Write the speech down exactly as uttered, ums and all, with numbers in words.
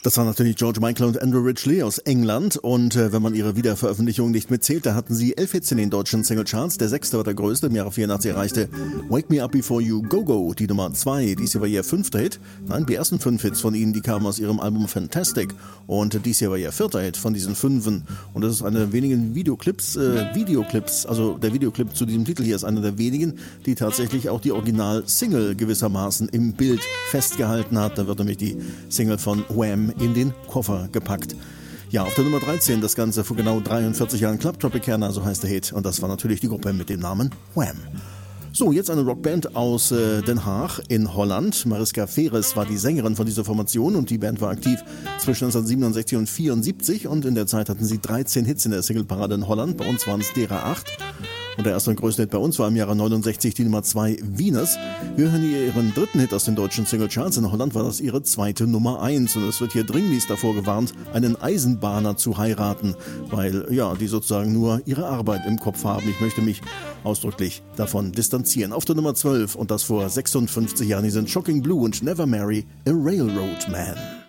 Das waren natürlich George Michael und Andrew Ridgeley aus England und äh, wenn man ihre Wiederveröffentlichung nicht mitzählt, da hatten sie elf Hits in den deutschen Singlecharts. Der sechste war der größte, im Jahre vierundachtzig erreichte Wake Me Up Before You Go Go, die Nummer zwei. Dies hier war ihr fünfter Hit. Nein, die ersten fünf Hits von ihnen, die kamen aus ihrem Album Fantastic und dies hier war ihr vierter Hit von diesen fünfen. Und das ist einer der wenigen Videoclips, äh, Videoclips, also der Videoclip zu diesem Titel hier ist einer der wenigen, die tatsächlich auch die Original-Single gewissermaßen im Bild festgehalten hat. Da wird nämlich die Single von Wham in den Koffer gepackt. Ja, auf der Nummer dreizehn das Ganze vor genau dreiundvierzig Jahren, Club Tropicana, so heißt der Hit. Und das war natürlich die Gruppe mit dem Namen Wham. So, jetzt eine Rockband aus äh, Den Haag in Holland. Mariska Ferres war die Sängerin von dieser Formation und die Band war aktiv zwischen neunzehnhundertsiebenundsechzig und vierundsiebzig und in der Zeit hatten sie dreizehn Hits in der Singleparade in Holland. Bei uns waren es derer acht. Und der erste und größte Hit bei uns war im Jahre neunundsechzig die Nummer zwei, Venus. Wir hören hier ihren dritten Hit aus den deutschen Singlecharts. In Holland war das ihre zweite Nummer eins. Und es wird hier dringlichst davor gewarnt, einen Eisenbahner zu heiraten, weil ja, die sozusagen nur ihre Arbeit im Kopf haben. Ich möchte mich ausdrücklich davon distanzieren. Auf der Nummer zwölf und das vor sechsundfünfzig Jahren, die sind Shocking Blue und Never Marry a Railroad Man.